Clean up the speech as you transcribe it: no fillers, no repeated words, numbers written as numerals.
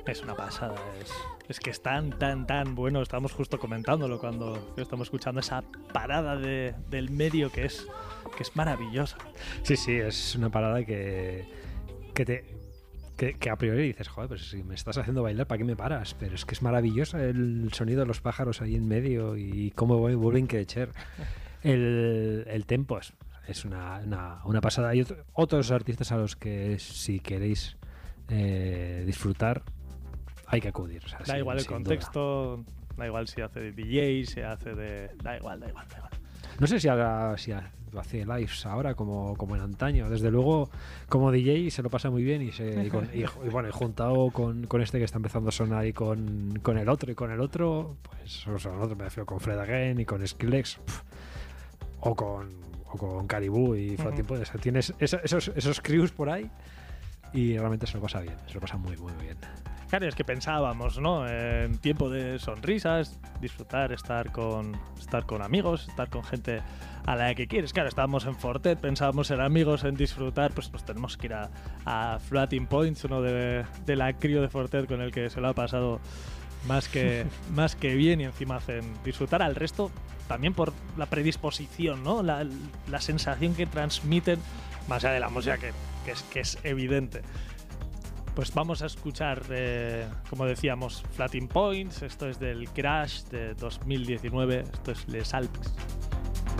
Es una pasada, es que es tan bueno. Estamos justo comentándolo cuando estamos escuchando esa parada del medio que es maravillosa. Sí, es una parada que a priori dices, joder, pues si me estás haciendo bailar, ¿para qué me paras? Pero es que es maravillosa el sonido de los pájaros ahí en medio y cómo vuelven que echar. El tempo es una pasada. Hay otros artistas a los que si queréis disfrutar hay que acudir. O sea, da igual el contexto, duda. Da igual si hace de DJ, si hace de... Da igual. No sé si hace lives ahora como en antaño. Desde luego, como DJ se lo pasa muy bien y bueno, juntado con este que está empezando a sonar y con el otro y con el otro, pues o sea, el otro me refiero con Fred Again y con Skrillex o con Caribou y Floating Point. O sea, tienes esos crews por ahí y realmente se lo pasa bien, se lo pasa muy bien. Claro, es que pensábamos, ¿no? En tiempo de sonrisas, disfrutar, estar con amigos, estar con gente a la que quieres. Claro, estábamos en Fortet, pensábamos en amigos, en disfrutar, pues nos tenemos que ir a Floating Points, uno de la crío de Fortet con el que se lo ha pasado más que bien y encima hacen disfrutar al resto también por la predisposición, ¿no? La sensación que transmiten, más allá de la música que es evidente. Pues vamos a escuchar, como decíamos, Floating Points. Esto es del Crash de 2019. Esto es Les Alpes.